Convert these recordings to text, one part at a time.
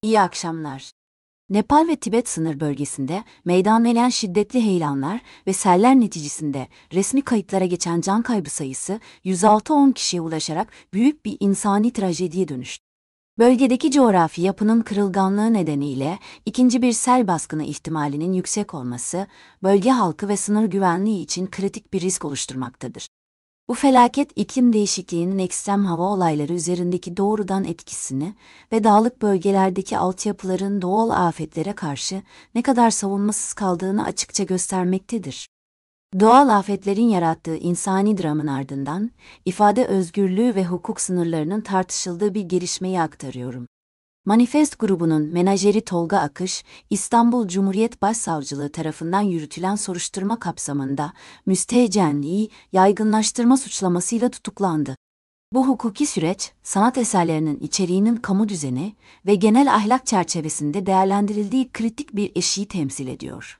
İyi akşamlar. Nepal ve Tibet sınır bölgesinde meydana gelen şiddetli heyelanlar ve seller neticesinde resmi kayıtlara geçen can kaybı sayısı 106 kişiye ulaşarak büyük bir insani trajediye dönüştü. Bölgedeki coğrafi yapının kırılganlığı nedeniyle ikinci bir sel baskını ihtimalinin yüksek olması, bölge halkı ve sınır güvenliği için kritik bir risk oluşturmaktadır. Bu felaket iklim değişikliğinin ekstrem hava olayları üzerindeki doğrudan etkisini ve dağlık bölgelerdeki altyapıların doğal afetlere karşı ne kadar savunmasız kaldığını açıkça göstermektedir. Doğal afetlerin yarattığı insani dramın ardından, ifade özgürlüğü ve hukuk sınırlarının tartışıldığı bir gelişmeyi aktarıyorum. Manifest grubunun menajeri Tolga Akış, İstanbul Cumhuriyet Başsavcılığı tarafından yürütülen soruşturma kapsamında müstehcenliği yaygınlaştırma suçlamasıyla tutuklandı. Bu hukuki süreç, sanat eserlerinin içeriğinin kamu düzeni ve genel ahlak çerçevesinde değerlendirildiği kritik bir eşiği temsil ediyor.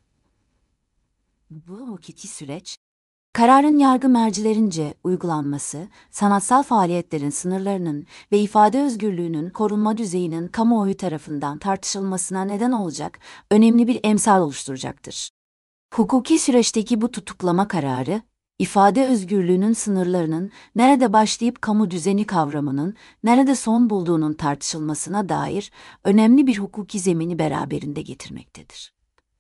Bu hukuki süreç, kararın yargı mercilerince uygulanması, sanatsal faaliyetlerin sınırlarının ve ifade özgürlüğünün korunma düzeyinin kamuoyu tarafından tartışılmasına neden olacak önemli bir emsal oluşturacaktır. Hukuki süreçteki bu tutuklama kararı, ifade özgürlüğünün sınırlarının nerede başlayıp kamu düzeni kavramının nerede son bulduğunun tartışılmasına dair önemli bir hukuki zemini beraberinde getirmektedir.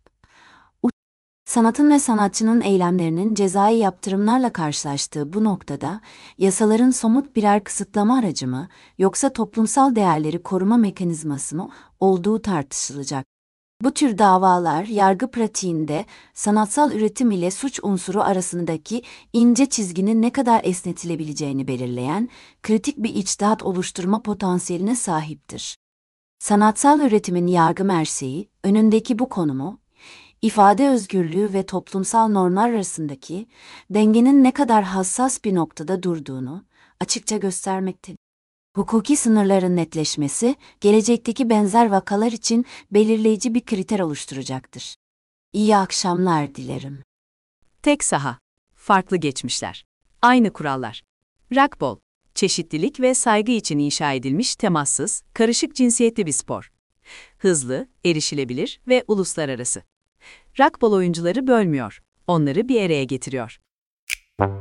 Sanatın ve sanatçının eylemlerinin cezai yaptırımlarla karşılaştığı bu noktada, yasaların somut birer kısıtlama aracı mı, yoksa toplumsal değerleri koruma mekanizması mı olduğu tartışılacak. Bu tür davalar, yargı pratiğinde sanatsal üretim ile suç unsuru arasındaki ince çizginin ne kadar esnetilebileceğini belirleyen, kritik bir içtihat oluşturma potansiyeline sahiptir. Sanatsal üretimin yargı merseği, önündeki bu konumu, ifade özgürlüğü ve toplumsal normlar arasındaki dengenin ne kadar hassas bir noktada durduğunu açıkça göstermektedir. Hukuki sınırların netleşmesi, gelecekteki benzer vakalar için belirleyici bir kriter oluşturacaktır. İyi akşamlar dilerim. Tek saha, farklı geçmişler, aynı kurallar. Racquetball, çeşitlilik ve saygı için inşa edilmiş temassız, karışık cinsiyetli bir spor. Hızlı, erişilebilir ve uluslararası. Racquetball oyuncuları bölmüyor, onları bir araya getiriyor.